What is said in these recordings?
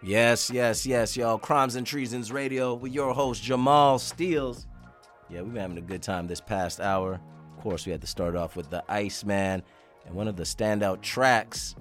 Yes, y'all. Crimes and Treasons Radio with your host, Jamal Steels. Yeah, we've been having a good time this past hour. Of course, we had to start off with the Iceman and one of the standout tracks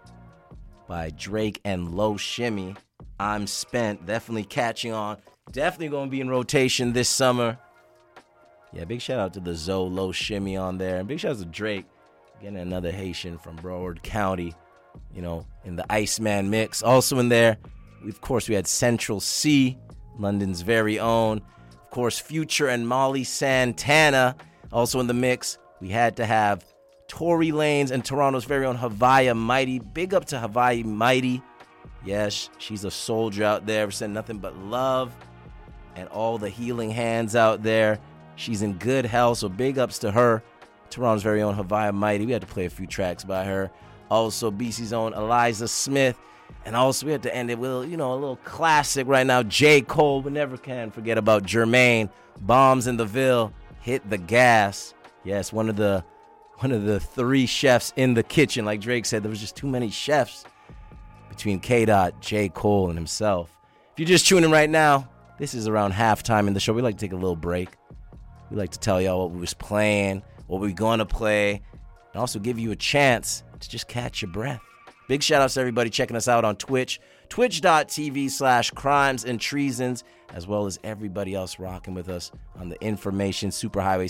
by Drake and Low Shimmy, I'm Spent. Definitely catching on. Definitely going to be in rotation this summer. Yeah, big shout out to the Zoe Low Shimmy on there. And big shout out to Drake, getting another Haitian from Broward County, you know, in the Iceman mix. Also in there, of course, we had Central C, London's very own. Of course, Future and Molly Santana also in the mix. We had to have Tory Lanez and Toronto's very own Hawaii Mighty. Big up to Hawaii Mighty. Yes, she's a soldier out there. We're sending nothing but love and all the healing hands out there. She's in good health, so big ups to her. Toronto's very own Hawaii Mighty. We had to play a few tracks by her. Also, BC's own Eliza Smith. And also, we had to end it with, a little classic right now. J. Cole. We never can forget about Jermaine. Bombs in the Ville. Hit the gas. Yes, one of the three chefs in the kitchen. Like Drake said, there was just too many chefs between K-Dot, J. Cole, and himself. If you're just tuning in right now, this is around halftime in the show. We like to take a little break. We like to tell y'all what we was playing, what we're going to play, and also give you a chance to just catch your breath. Big shout outs to everybody checking us out on Twitch, twitch.tv/crimes and treasons, as well as everybody else rocking with us on the information superhighway,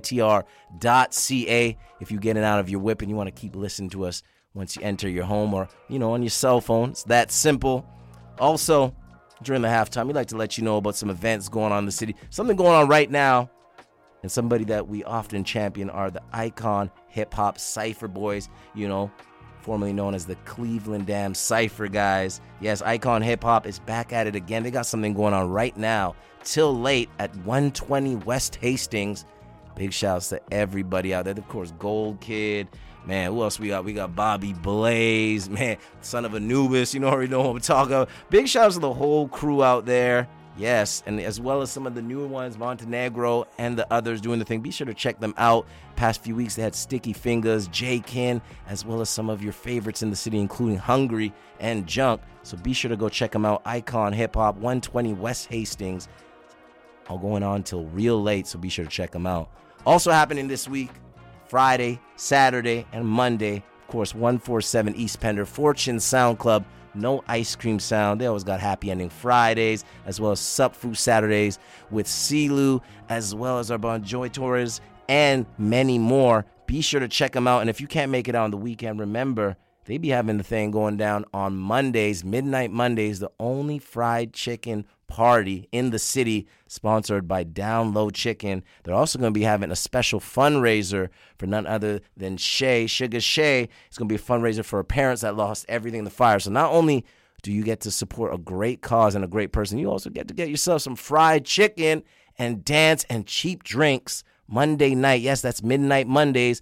CITR.ca. If you get it out of your whip and you want to keep listening to us once you enter your home or, on your cell phone, it's that simple. Also, during the halftime, we'd like to let you know about some events going on in the city. Something going on right now, and somebody that we often champion are the Icon Hip Hop Cypher Boys, formerly known as the Cleveland Dam Cypher guys. Yes, Icon Hip Hop is back at it again. They got something going on right now till late at 120 West Hastings. Big shouts to everybody out there. Of course, Gold Kid. Man, who else we got? We got Bobby Blaze. Man, son of Anubis. You already know what I'm talking about. Big shouts to the whole crew out there. Yes, and as well as some of the newer ones, Montenegro and the others doing the thing. Be sure to check them out. Past few weeks, they had Sticky Fingers, J-Kin, as well as some of your favorites in the city, including Hungry and Junk. So be sure to go check them out. Icon Hip Hop, 120 West Hastings. All going on till real late, so be sure to check them out. Also happening this week, Friday, Saturday, and Monday, of course, 147 East Pender, Fortune Sound Club. No ice cream sound. They always got happy ending Fridays, as well as Sup Food Saturdays with Silu, as well as our Bon Joy Torres, and many more. Be sure to check them out. And if you can't make it out on the weekend, remember, they be having the thing going down on Mondays, Midnight Mondays, the only fried chicken party in the city, sponsored by Down Low Chicken. They're also going to be having a special fundraiser for none other than Sugar Shay. It's going to be a fundraiser for parents that lost everything in the fire. So not only do you get to support a great cause and a great person, you also get to get yourself some fried chicken and dance and cheap drinks Monday night. Yes, that's Midnight Mondays,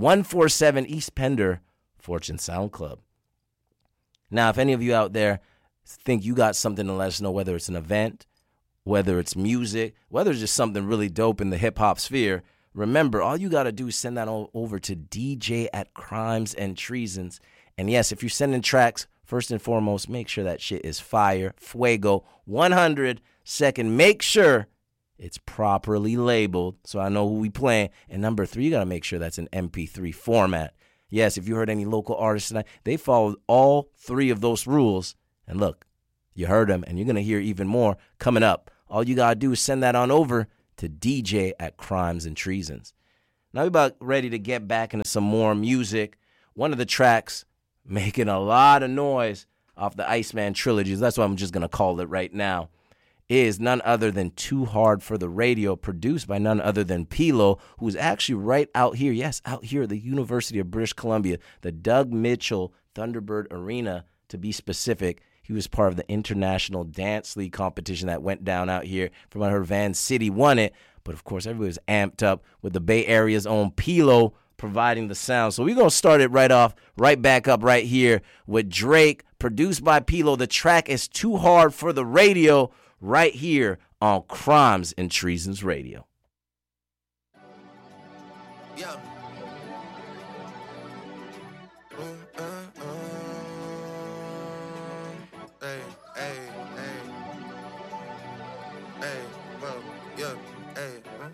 147 East Pender, Fortune Sound Club. Now, if any of you out there think you got something to let us know, whether it's an event, whether it's music, whether it's just something really dope in the hip-hop sphere, remember, all you got to do is send that over to DJ@crimesandtreasons. And yes, if you're sending tracks, first and foremost, make sure that shit is fire, fuego, 100. Second, make sure it's properly labeled so I know who we playing. And number 3, you got to make sure that's an MP3 format. Yes, if you heard any local artists tonight, they followed all 3 of those rules. And look, you heard them, and you're going to hear even more coming up. All you got to do is send that on over to DJ@crimesandtreasons. Now we're about ready to get back into some more music. One of the tracks making a lot of noise off the Iceman trilogies, that's what I'm just going to call it right now, is none other than Too Hard for the Radio, produced by none other than Pilo, who's actually right out here, yes, out here at the University of British Columbia, the Doug Mitchell Thunderbird Arena, to be specific. He was part of the International Dance League competition that went down out here. From what I heard, Van City won it. But, of course, everybody was amped up with the Bay Area's own Pilo providing the sound. So we're going to start it right back up right here with Drake, produced by Pilo. The track is Too Hard for the Radio, right here on Crimes and Treasons Radio. Yeah.